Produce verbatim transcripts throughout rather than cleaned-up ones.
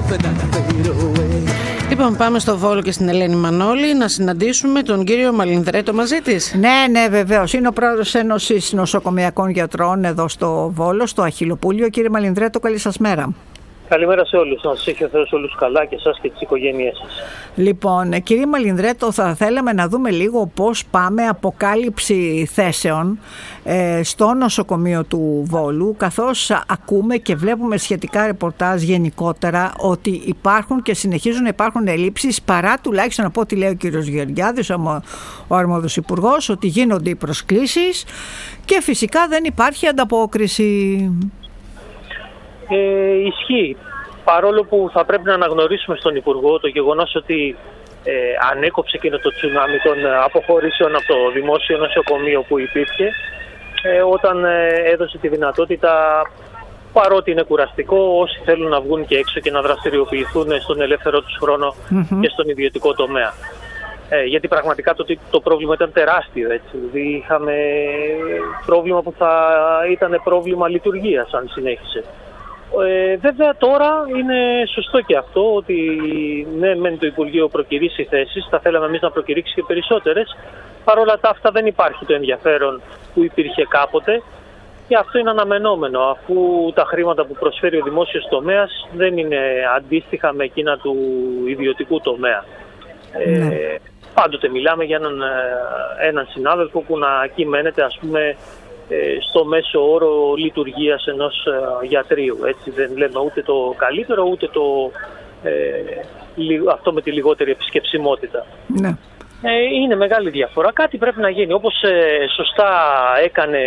Λοιπόν, πάμε στο Βόλο και στην Ελένη Μανώλη να συναντήσουμε τον κύριο Μαλινδρέτο μαζί της. Ναι, ναι, βεβαίως. Είναι ο πρόεδρος Ένωσης Νοσοκομειακών Γιατρών εδώ στο Βόλο, στο Αχιλλοπούλιο. Κύριε Μαλινδρέτο, καλή σας μέρα. Καλημέρα σε όλους. Να σας έχει ο Θεός όλους καλά και εσάς και τις οικογένειές σας. Λοιπόν, κύριε Μαλινδρέτο, θα θέλαμε να δούμε λίγο πώς πάμε αποκάλυψη θέσεων ε, στο νοσοκομείο του Βόλου, καθώς ακούμε και βλέπουμε σχετικά ρεπορτάζ γενικότερα ότι υπάρχουν και συνεχίζουν να υπάρχουν ελλείψεις, παρά τουλάχιστον από ό,τι λέει ο κύριος Γεωργιάδης, ο, ο αρμόδιος υπουργός, ότι γίνονται οι προσκλήσεις και φυσικά δεν υπάρχει ανταπόκριση. Ε, ισχύει. Παρόλο που θα πρέπει να αναγνωρίσουμε στον Υπουργό το γεγονός ότι ε, ανέκοψε εκείνο το τσουνάμι των αποχωρήσεων από το δημόσιο νοσοκομείο που υπήρχε, ε, όταν ε, έδωσε τη δυνατότητα, παρότι είναι κουραστικό, όσοι θέλουν να βγουν και έξω και να δραστηριοποιηθούν στον ελεύθερο τους χρόνο mm-hmm. και στον ιδιωτικό τομέα. Ε, γιατί πραγματικά το, το πρόβλημα ήταν τεράστιο. Έτσι. Δηλαδή είχαμε πρόβλημα που θα ήταν πρόβλημα λειτουργίας αν συνέχισε. Ε, βέβαια τώρα είναι σωστό και αυτό ότι ναι, μεν το Υπουργείο προκηρύσει θέσεις, θα θέλαμε εμείς να προκηρύξει και περισσότερες. Παρ' όλα τα αυτά δεν υπάρχει το ενδιαφέρον που υπήρχε κάποτε και αυτό είναι αναμενόμενο, αφού τα χρήματα που προσφέρει ο δημόσιος τομέας δεν είναι αντίστοιχα με εκείνα του ιδιωτικού τομέα. Ναι. Ε, πάντοτε μιλάμε για έναν, έναν συνάδελφο που να κυμαίνεται, ας πούμε, στο μέσο όρο λειτουργίας ενός γιατρίου. Έτσι, δεν λέμε ούτε το καλύτερο ούτε το, ε, αυτό με τη λιγότερη επισκεψιμότητα. Ναι. Ε, είναι μεγάλη διαφορά. Κάτι πρέπει να γίνει. Όπως ε, σωστά έκανε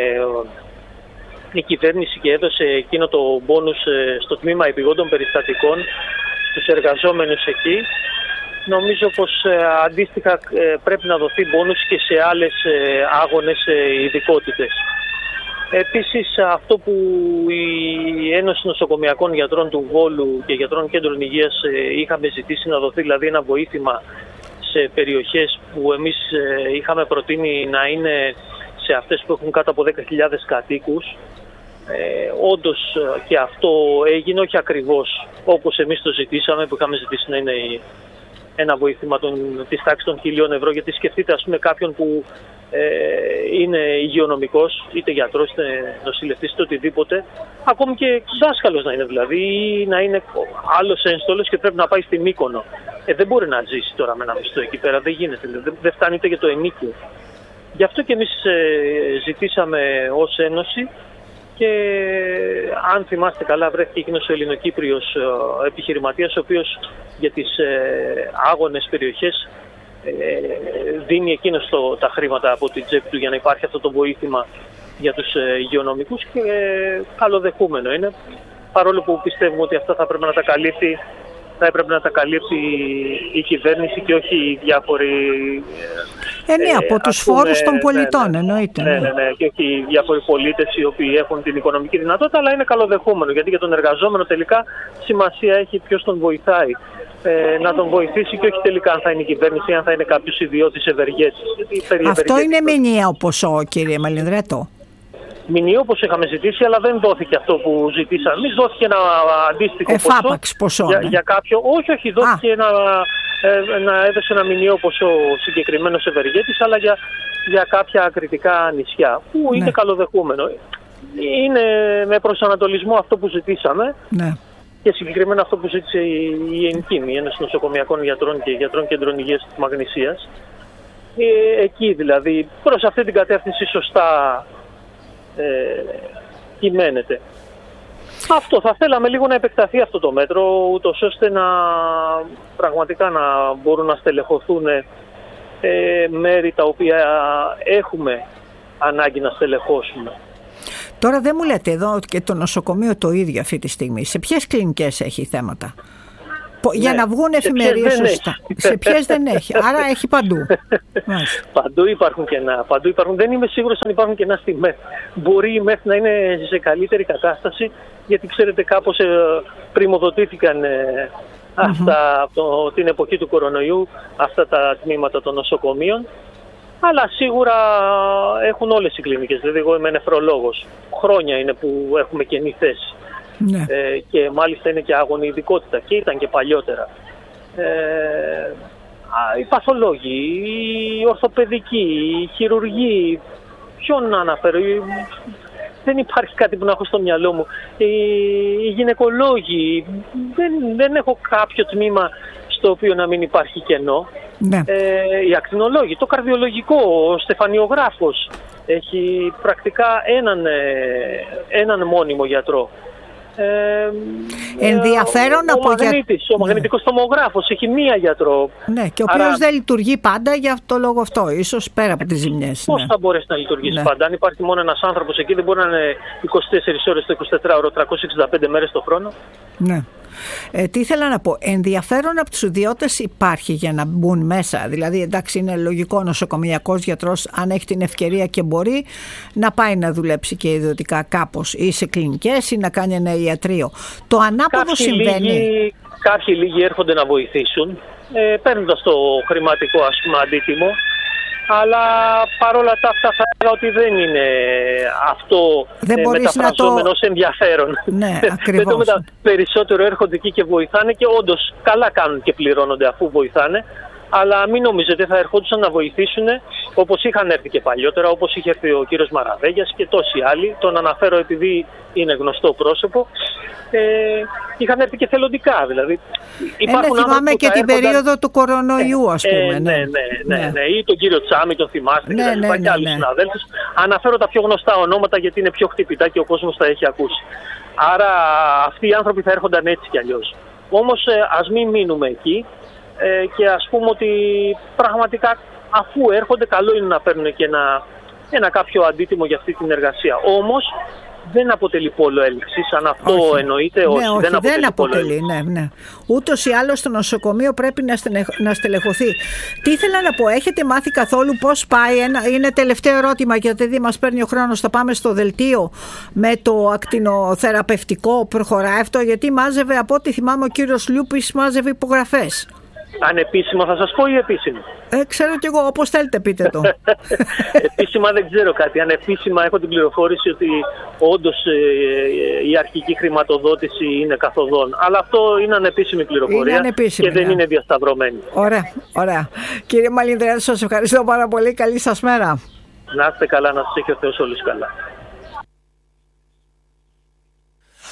η κυβέρνηση και έδωσε εκείνο το μπόνους ε, στο τμήμα επιγόντων περιστατικών στους εργαζόμενους εκεί, νομίζω πως ε, αντίστοιχα ε, πρέπει να δοθεί μπόνους και σε άλλες ε, άγονες ε, ειδικότητες. Επίσης, αυτό που η Ένωση Νοσοκομειακών Γιατρών του Βόλου και Γιατρών Κέντρων Υγείας είχαμε ζητήσει να δοθεί, δηλαδή ένα βοήθημα σε περιοχές που εμείς είχαμε προτείνει να είναι σε αυτές που έχουν κάτω από δέκα χιλιάδες κατοίκους, ε, όντως και αυτό έγινε, όχι ακριβώς όπως εμείς το ζητήσαμε, που είχαμε ζητήσει να είναι ένα βοήθημα των, της τάξης των χιλίων ευρώ, γιατί σκεφτείτε, ας πούμε, κάποιον που ε, είναι υγειονομικός, είτε γιατρός, είτε νοσηλευτής, είτε οτιδήποτε, ακόμη και δάσκαλος να είναι δηλαδή, ή να είναι άλλος ένστολος και πρέπει να πάει στη Μύκονο. Ε, δεν μπορεί να ζήσει τώρα με ένα μισθό εκεί πέρα, δεν γίνεται, δεν, δεν φτάνει ούτε για το ενίκιο. Γι' αυτό και εμείς ε, ζητήσαμε ως Ένωση, και αν θυμάστε καλά, βρέθηκε εκείνος ο Ελληνοκύπριος ε, επιχειρηματίας, ο οποίος για τις ε, άγονες περιοχές ε, δίνει εκείνος το, τα χρήματα από την τσέπη του για να υπάρχει αυτό το βοήθημα για τους ε, υγειονομικούς, και ε, καλοδεχούμενο είναι, παρόλο που πιστεύουμε ότι αυτά θα πρέπει να τα καλύπτει, θα έπρεπε να τα καλύπτει η κυβέρνηση και όχι οι διάφοροι... Ε, ναι, από ε, τους πούμε, φόρους των πολιτών, ναι, ναι, εννοείται. Ναι, ναι, ναι, και όχι οι διάφοροι πολίτες οι οποίοι έχουν την οικονομική δυνατότητα, αλλά είναι καλοδεχούμενο, γιατί για τον εργαζόμενο τελικά σημασία έχει ποιος τον βοηθάει. Ε, να τον βοηθήσει και όχι τελικά αν θα είναι η κυβέρνηση ή αν θα είναι κάποιος ιδιώτης ευεργέτης. Αυτό είναι μηνιαίο ποσό, κύριε Μαλινδρέτο? Μηνιαίο όπως είχαμε ζητήσει, αλλά δεν δόθηκε αυτό που ζητήσαμε. Εμείς δόθηκε ένα αντίστοιχο Εφάπαξ ποσό, ποσό για, ναι. για κάποιο. Όχι, όχι, δόθηκε ένα, ε, να έδωσε ένα μηνιαίο ποσό συγκεκριμένος ευεργέτης, αλλά για, για κάποια κριτικά νησιά, που ναι. είναι καλοδεχούμενο. Είναι με προσανατολισμό αυτό που ζητήσαμε. Ναι. Και συγκεκριμένα αυτό που ζήτησε η ΕΝΚΙΜ, η Ένωση Νοσοκομειακών Γιατρών και Γιατρών Κέντρων Υγείας της Μαγνησίας. Ε, εκεί δηλαδή, προς αυτή την κατεύθυνση σωστά ε, κυμαίνεται. Αυτό θα θέλαμε λίγο να επεκταθεί αυτό το μέτρο, ούτως ώστε να πραγματικά να μπορούν να στελεχωθούν ε, μέρη τα οποία έχουμε ανάγκη να στελεχώσουμε. Τώρα δεν μου λέτε εδώ και το νοσοκομείο το ίδιο αυτή τη στιγμή. Σε ποιες κλινικές έχει θέματα? Για ναι, να βγουν εφημερίες σωστά. Έχει. Σε ποιες δεν έχει. Άρα έχει παντού. Παντού υπάρχουν κενά. Παντού υπάρχουν. Δεν είμαι σίγουρος αν υπάρχουν κενά στη ΜΕΘ. Μπορεί η ΜΕΘ να είναι σε καλύτερη κατάσταση, γιατί ξέρετε κάπως ε, πριμοδοτήθηκαν ε, αυτά mm-hmm. από την εποχή του κορονοϊού, αυτά τα τμήματα των νοσοκομείων. Αλλά σίγουρα έχουν όλες οι κλινικές. Δηλαδή, εγώ είμαι νεφρολόγος. Χρόνια είναι που έχουμε κενή θέση. Ναι. Ε, και μάλιστα είναι και άγωνη ειδικότητα και ήταν και παλιότερα. Ε, οι παθολόγοι, οι ορθοπαιδικοί, οι χειρουργοί, ποιον να αναφέρω, δεν υπάρχει κάτι που να έχω στο μυαλό μου. Οι, οι γυναικολόγοι, δεν, δεν έχω κάποιο τμήμα στο οποίο να μην υπάρχει κενό. Ναι. Ε, οι ακτινολόγοι, το καρδιολογικό, ο στεφανιογράφος έχει πρακτικά έναν, έναν μόνιμο γιατρό. Ε, Ενδιαφέρον ο, από ο μαγνήτης, ο μαγνητικός τομογράφος έχει μία γιατρό. Ναι, και ο οποίος Άρα... δεν λειτουργεί πάντα για το λόγο αυτό, ίσως πέρα από τις ζημιές. Πώς ναι. θα μπορέσει να λειτουργήσει ναι. πάντα? Αν υπάρχει μόνο ένας άνθρωπος εκεί, δεν μπορεί να είναι είκοσι τέσσερις ώρες το εικοσιτετράωρο, τριακόσιες εξήντα πέντε μέρες το χρόνο. Ναι. Ε, τι ήθελα να πω, ενδιαφέρον από τους ιδιώτες υπάρχει για να μπουν μέσα. Δηλαδή, εντάξει, είναι λογικό νοσοκομιακός γιατρός, αν έχει την ευκαιρία και μπορεί, να πάει να δουλέψει και ιδιωτικά κάπως, ή σε κλινικές ή να κάνει ένα ιατρείο. Το ανάποδο κάποιοι συμβαίνει. Λίγοι, κάποιοι λίγοι έρχονται να βοηθήσουν, ε, παίρνοντας το χρηματικό, ας πούμε, αντίτιμο. Αλλά παρόλα τα αυτά θα έλεγα ότι δεν είναι αυτό δεν ε, μεταφραζόμενο το... ως ενδιαφέρον. Ναι, ακριβώς. Δεν το μετα... Περισσότερο έρχονται εκεί και βοηθάνε και όντως καλά κάνουν και πληρώνονται αφού βοηθάνε. Αλλά μην νομίζετε ότι θα ερχόντουσαν να βοηθήσουν όπως είχαν έρθει και παλιότερα, όπως είχε έρθει ο κύριος Μαραβέγιας και τόσοι άλλοι. Τον αναφέρω επειδή είναι γνωστό πρόσωπο. Ε, είχαν έρθει και θελοντικά, δηλαδή. Υπάρχουν ε, ναι, θυμάμαι και την έρχονταν... περίοδο του κορονοϊού, ας πούμε. Ε, ναι, ναι, ναι, ναι, ναι. Ή τον κύριο Τσάμι, τον θυμάστε, ναι, και, ναι, ναι, και άλλους ναι. συναδέλφους. Αναφέρω τα πιο γνωστά ονόματα γιατί είναι πιο χτυπητά και ο κόσμος τα έχει ακούσει. Άρα αυτοί οι άνθρωποι θα έρχονταν έτσι κι αλλιώς. Όμως ε, ας μην μείνουμε εκεί ε, και ας πούμε ότι πραγματικά αφού έρχονται, καλό είναι να παίρνουν και ένα, ένα κάποιο αντίτιμο για αυτή την εργασία. Όμως δεν αποτελεί πόλο έλξης, αν αυτό όχι. εννοείται, όχι. Ναι, όχι, δεν αποτελεί, δεν αποτελεί ναι, ναι. Ούτως ή άλλως το νοσοκομείο πρέπει να, στενε, να στελεχωθεί. Τι ήθελα να πω, έχετε μάθει καθόλου πώς πάει, ένα, είναι τελευταίο ερώτημα γιατί μας παίρνει ο χρόνος, θα πάμε στο δελτίο με το ακτινοθεραπευτικό, προχωράει αυτό, γιατί μάζευε, από ό,τι θυμάμαι ο κύριος Λιούπης μάζευε υπογραφές. Ανεπίσημα θα σας πω ή επίσημα? Ε, ξέρω κι εγώ, όπως θέλετε πείτε το. Επίσημα δεν ξέρω κάτι. Ανεπίσημα έχω την πληροφόρηση ότι όντως ε, η αρχική χρηματοδότηση είναι καθοδόν. Αλλά αυτό είναι ανεπίσημη πληροφορία είναι ανεπίσημη, και δεν ναι. είναι διασταυρωμένη. Ωραία, ωραία. Κύριε Μαλινδρέτο, σας ευχαριστώ πάρα πολύ. Καλή σας μέρα. Να είστε καλά, να σας έχει ο Θεός όλους καλά.